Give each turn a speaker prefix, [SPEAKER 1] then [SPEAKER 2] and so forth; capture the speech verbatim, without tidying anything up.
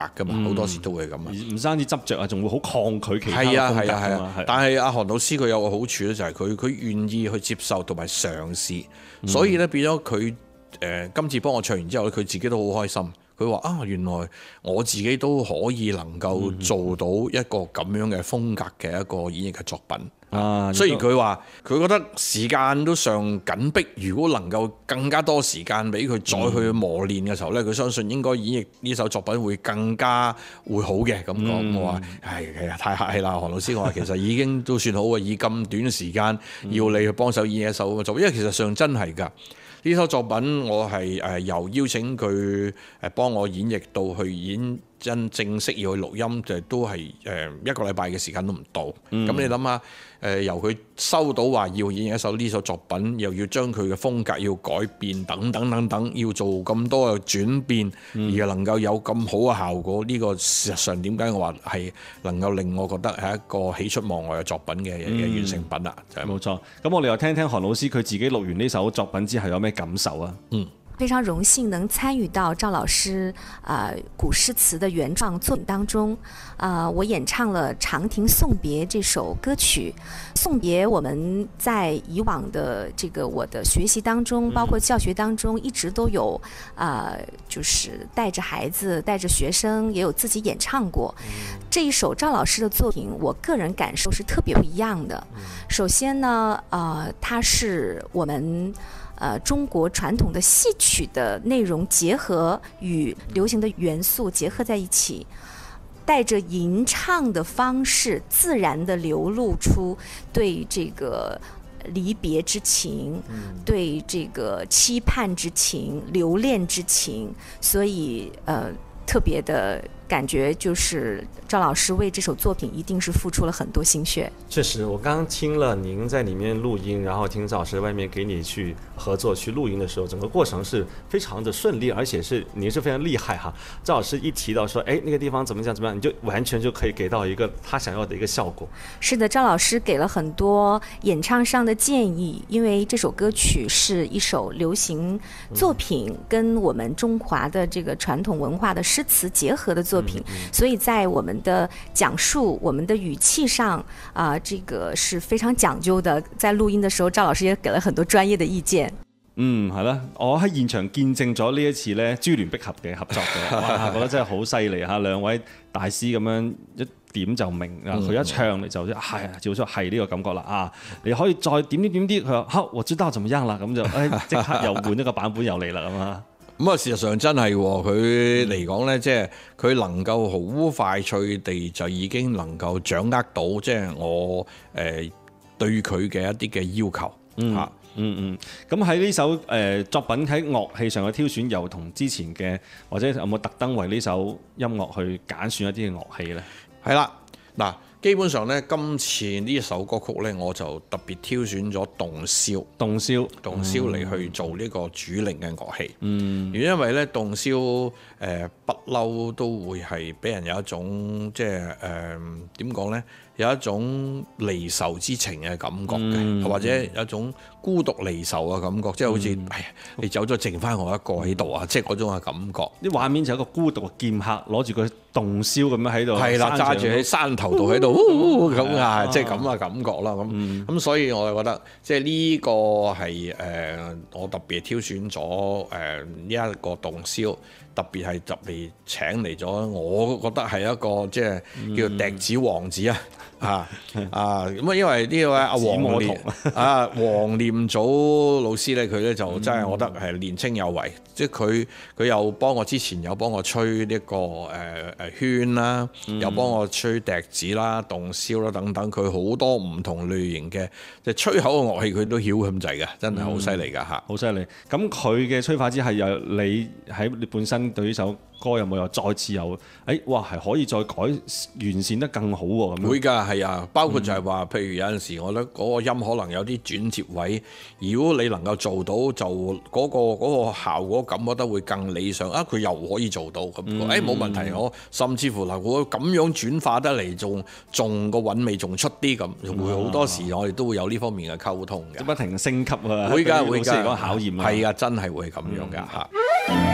[SPEAKER 1] 㗎嘛，好、嗯、多時都會咁啊。
[SPEAKER 2] 唔單止執着啊，仲會好抗拒其他
[SPEAKER 1] 係啊
[SPEAKER 2] 風格
[SPEAKER 1] 係啊係
[SPEAKER 2] 啊。
[SPEAKER 1] 但係阿韓老師佢有個好處咧，就係佢佢願意去接受同埋嘗試，嗯、所以咧變咗佢誒今次幫我唱完之後咧，佢自己都好開心。佢話啊，原來我自己都可以能夠做到一個咁樣嘅風格嘅一個演繹嘅作品。啊，雖然佢話佢覺得時間都尚緊迫，如果能夠更加多時間俾佢再去磨練嘅時候咧，佢、嗯、相信應該演繹呢首作品會更加會好嘅咁講。嗯、我話係係啊，太客氣啦，韓老師。我話其實已經都算好嘅，以咁短嘅時間要你去幫手演繹一首作品，因為其實上真係㗎。呢首作品我係誒由邀請佢誒幫我演繹到去演真正式要去錄音，就都係誒一個禮拜嘅時間都唔到。咁、嗯、你諗下誒由佢收到話要演繹一首呢首作品，又要將佢嘅風格要改變等等等等，要做咁多嘅轉變，嗯、而能夠有咁好嘅效果，呢、呢個事實上點解我話係能夠令我覺得係一個喜出望外嘅作品嘅嘅、嗯、完成品啦。就係、
[SPEAKER 2] 冇錯。咁我哋又聽聽韓老師佢自己錄完呢首作品之後有咩感受啊？
[SPEAKER 1] 嗯。
[SPEAKER 3] 非常榮幸能參與到趙老師啊、呃、古詩詞的原創作品當中，啊、呃，我演唱了《長亭送別》這首歌曲。送別，我們在以往的這個我的學習當中，包括教學當中，一直都有啊、呃，就是帶着孩子、帶着學生，也有自己演唱過。這一首趙老師的作品，我個人感受是特別不一樣的。首先呢，啊、呃，它是我們。呃，中國傳統的戲曲的內容結合與流行的元素結合在一起，帶着吟唱的方式，自然地流露出對這個離別之情，嗯、對這個期盼之情、留戀之情，所以呃，特別的感覺就是趙老師為這首作品一定是付出了很多心血。
[SPEAKER 4] 確實，我剛聽了您在裡面錄音，然後聽趙老師在外面給你去合作去錄音的時候，整個過程是非常的順利，而且是您是非常厲害哈。趙老師一提到說，哎，那個地方怎麼樣怎麼樣，你就完全就可以給到一個他想要的一個效果。
[SPEAKER 3] 是的，趙老師給了很多演唱上的建議，因為這首歌曲是一首流行作品，跟我們中華的這個傳統文化的詩詞結合的作品，嗯嗯、所以在我們的講述、我們的語氣上啊、呃，這個是非常講究的。在錄音的時候，趙老師也給了很多專業的意見。
[SPEAKER 2] 嗯，係啦，我喺現場見證咗呢一次咧珠聯璧合嘅合作嘅，哇，覺得真係好犀利嚇！兩位大師咁樣一點就明啊，佢、嗯、一唱你就係啊，照出係呢個感覺啦啊！你可以再點啲點啲，佢話好，我知道怎麼樣啦，咁就誒即刻又換一個版本又嚟啦咁啊！
[SPEAKER 1] 咁啊，事實上真係佢嚟講呢，即係佢能夠好快脆地就已經能夠掌握到，即係我誒對佢嘅一啲嘅要求嚇。
[SPEAKER 2] 嗯嗯嗯，咁喺呢首誒、呃、作品喺樂器上嘅挑選，又同之前嘅或者有冇特登為呢首音樂去揀選一啲嘅樂器呢？
[SPEAKER 1] 係啦，嗱。基本上咧，今次呢首歌曲咧，我就特別挑選咗洞簫、
[SPEAKER 2] 洞簫、
[SPEAKER 1] 洞簫嚟去做呢個主領嘅樂器。
[SPEAKER 2] 嗯，
[SPEAKER 1] 因為咧，洞簫誒不嬲都會係俾人有一種即係誒點講咧，有一種離愁之情嘅感覺嘅，嗯、或者有一種孤獨離愁嘅感覺，即係、嗯、好似哎呀，你走咗剩翻我一個喺度啊，即係嗰種嘅感覺。
[SPEAKER 2] 啲畫面就有一個孤獨嘅劍客攞住個洞簫咁樣喺度，
[SPEAKER 1] 係啦，揸住喺山頭度喺度。咁啊，即係咁嘅感覺啦。咁咁、嗯，所以我就覺得，即係呢個係誒、呃，我特別挑選咗誒呢一個洞簫，特別係特別請嚟咗，我覺得係一個即係叫做笛子王子啊！啊啊咁啊，因為呢位阿黃念啊黃念祖老師咧，佢咧就真係我覺得係年青有為，即係佢佢又幫我之前有幫我吹呢個誒誒圈啦，又幫我吹笛子啦、洞簫啦等等，佢好多唔同類型嘅即係吹口嘅樂器，佢都曉咁滯嘅，真係好犀利㗎嚇！
[SPEAKER 2] 好犀利！咁佢嘅吹法之係由你喺你本身對呢首歌有冇又再次有？誒、哎、哇，係可以再改完善得更好喎！咁樣會
[SPEAKER 1] 㗎，係啊，包括就係話，嗯、譬如有陣時，我覺得嗰個音可能有啲轉接位，如果你能夠做到，就嗰、嗰個嗰個效果感覺得會更理想啊！佢又可以做到咁，誒冇、嗯、問題，我甚至乎嗱，我咁樣轉化得嚟，仲仲個韻味仲出啲咁，會好多時我哋都會有呢方面嘅溝通嘅，
[SPEAKER 2] 不停升級啊！
[SPEAKER 1] 會㗎會㗎，
[SPEAKER 2] 老師嚟講考驗啊，
[SPEAKER 1] 係啊，真係會咁樣㗎嚇。嗯